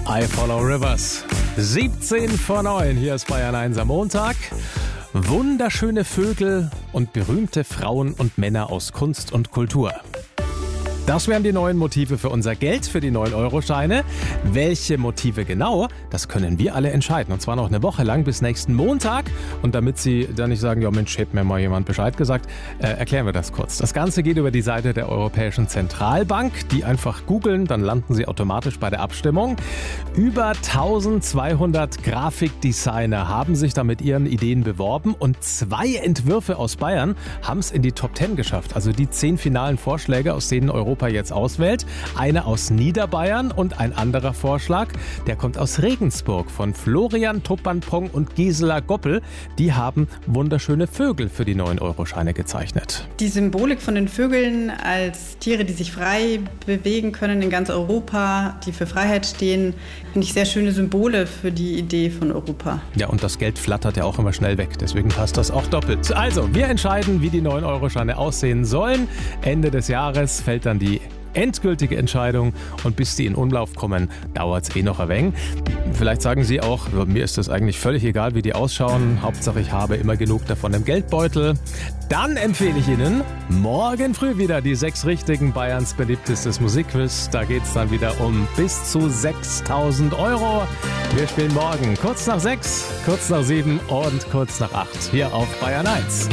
I Follow Rivers. 17 vor 9, hier ist Bayern 1 am Montag. Wunderschöne Vögel und berühmte Frauen und Männer aus Kunst und Kultur. Das wären die neuen Motive für unser Geld, für die 9-Euro-Scheine. Welche Motive genau, das können wir alle entscheiden. Und zwar noch eine Woche lang bis nächsten Montag. Und damit Sie dann nicht sagen, ja Mensch, hätte mir mal jemand Bescheid gesagt, erklären wir das kurz. Das Ganze geht über die Seite der Europäischen Zentralbank. Die einfach googeln, dann landen Sie automatisch bei der Abstimmung. Über 1200 Grafikdesigner haben sich da mit ihren Ideen beworben. Und 2 Entwürfe aus Bayern haben es in die Top 10 geschafft. Also die 10 finalen Vorschläge, aus denen Europa jetzt auswählt. Einer aus Niederbayern und ein anderer Vorschlag, der kommt aus Regensburg von Florian Tuppan-Pong und Gisela Goppel. Die haben wunderschöne Vögel für die 9-Euro-Scheine gezeichnet. Die Symbolik von den Vögeln als Tiere, die sich frei bewegen können in ganz Europa, die für Freiheit stehen, finde ich sehr schöne Symbole für die Idee von Europa. Ja, und das Geld flattert ja auch immer schnell weg, deswegen passt das auch doppelt. Also, wir entscheiden, wie die 9-Euro-Scheine aussehen sollen. Ende des Jahres fällt dann die endgültige Entscheidung und bis die in Umlauf kommen, dauert es noch ein wenig. Vielleicht sagen Sie auch, mir ist das eigentlich völlig egal, wie die ausschauen. Hauptsache, ich habe immer genug davon im Geldbeutel. Dann empfehle ich Ihnen morgen früh wieder die 6 richtigen Bayerns beliebtestes Musikquiz. Da geht es dann wieder um bis zu 6.000 Euro. Wir spielen morgen kurz nach 6, kurz nach 7 und kurz nach 8 hier auf Bayern 1.